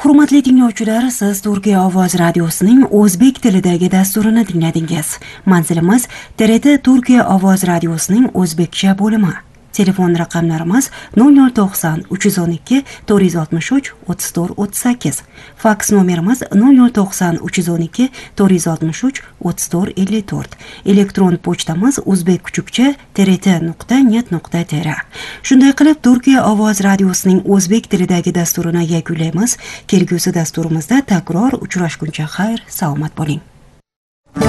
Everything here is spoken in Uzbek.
Hurmatli tinglovchilar, siz Turkiya ovoz radiosining o'zbek tilidagi dasturini tingladingiz. Manzilimiz TRT Turkiya ovoz radiosining o'zbekcha bo'limi. Telefon raqamlarimiz 0090 312 463 34 38. Faks nomerimiz 0090 312 463 34 54. Elektron pochtamiz uzbekkuchukcha@trt.net.tr. Shunday qilib, Turkiya ovoz radiosining o'zbek tilidagi dasturini yakunlaymiz. Kelgusi dasturimizda takror uchrashguncha xayr, salomat bo'ling.